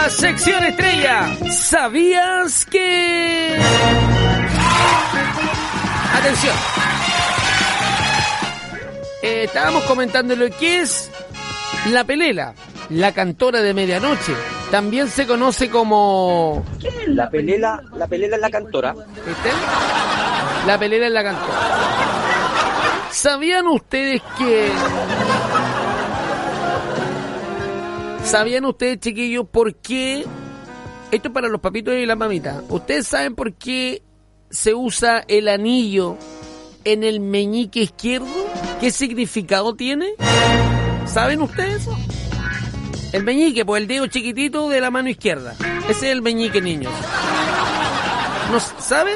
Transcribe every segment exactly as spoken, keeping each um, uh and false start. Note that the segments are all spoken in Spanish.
la sección estrella. ¿Sabías que...? Atención. Eh, estábamos comentando lo que es la pelela, la cantora de medianoche. También se conoce como... ¿Qué es la pelela? La pelela es la cantora. ¿Viste? La pelela es la cantora. ¿Sabían ustedes que... ¿Sabían ustedes, chiquillos, por qué... Esto es para los papitos y las mamitas. ¿Ustedes saben por qué se usa el anillo en el meñique izquierdo? ¿Qué significado tiene? ¿Saben ustedes eso? El meñique, pues el dedo chiquitito de la mano izquierda. Ese es el meñique, niños. ¿No saben?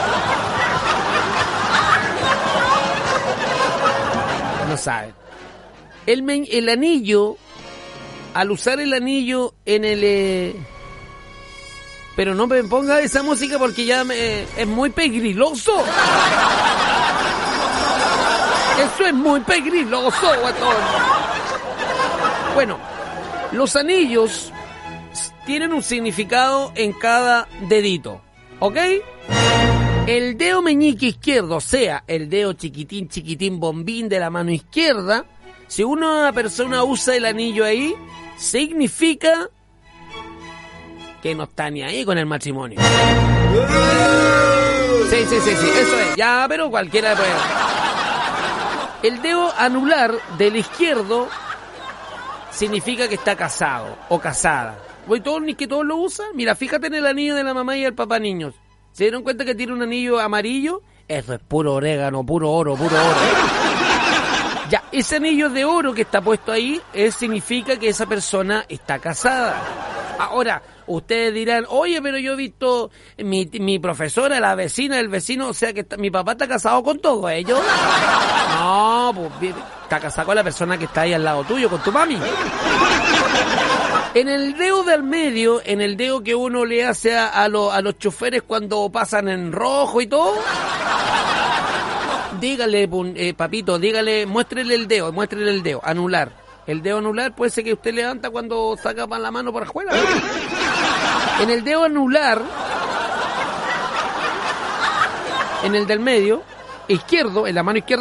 No saben. El, me- el anillo, al usar el anillo en el... Eh... Pero no me ponga esa música porque ya me... es muy pegriloso. Eso es muy pegriloso, guatón. Bueno, los anillos tienen un significado en cada dedito, ¿ok? El dedo meñique izquierdo, o sea, el dedo chiquitín, chiquitín, bombín de la mano izquierda, si una persona usa el anillo ahí, significa que no está ni ahí con el matrimonio. Sí, sí, sí, sí, eso es, ya, pero cualquiera puede. El dedo anular del izquierdo significa que está casado o casada. ¿Voy todos ni que todos lo usan? Mira, fíjate en el anillo de la mamá y el papá, niños. ¿Se dieron cuenta que tiene un anillo amarillo? Eso es puro orégano, puro oro, puro oro. Ya, ese anillo de oro que está puesto ahí es, significa que esa persona está casada. Ahora, ustedes dirán, oye, pero yo he visto mi, mi profesora, la vecina, el vecino, o sea que está, mi papá está casado con todos ellos. No, pues está casado con la persona que está ahí al lado tuyo, con tu mami. En el dedo del medio, en el dedo que uno le hace a, a, lo, a los choferes cuando pasan en rojo y todo, dígale, eh, papito, dígale, muéstrele el dedo, muéstrele el dedo, anular. El dedo anular puede ser que usted levanta cuando saca la mano para afuera. En el dedo anular, en el del medio, izquierdo, en la mano izquierda,